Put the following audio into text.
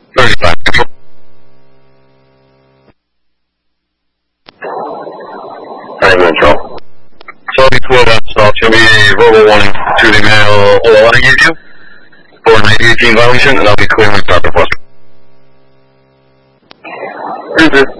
35. Control. Sorry, 12 stop. Show me a verbal warning to the male OL I gave you for an 18 violation, and I'll be clearing the start request.